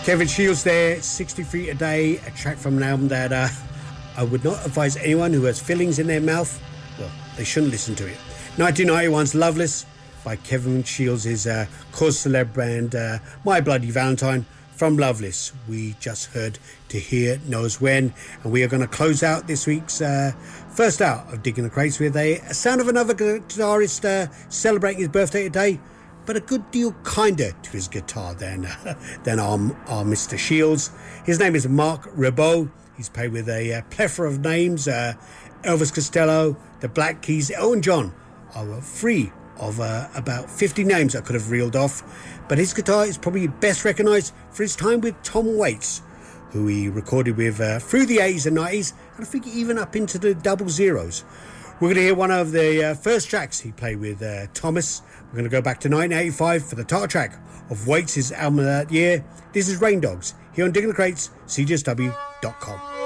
Kevin Shields there, 60 Feet a Day, a track from an album that I would not advise anyone who has fillings in their mouth, well, they shouldn't listen to it. 1991's Loveless by Kevin Shields' cause celeb band My Bloody Valentine. From Loveless, we just heard To Hear Knows When, and we are going to close out this week's first out of Digging the Crates with a sound of another guitarist celebrating his birthday today, but a good deal kinder to his guitar than our Mr. Shields. His name is Marc Ribot. He's played with a plethora of names, Elvis Costello, the Black Keys, Elton John are free of about 50 names I could have reeled off, but his guitar is probably best recognised for his time with Tom Waits, who he recorded with through the 80s and 90s, and I think even up into the double zeros. We're going to hear one of the first tracks he played with Thomas. We're going to go back to 1985 for the title track of Waits' album of that year. This is Rain Dogs, here on Digging the Crates, cjsw.com.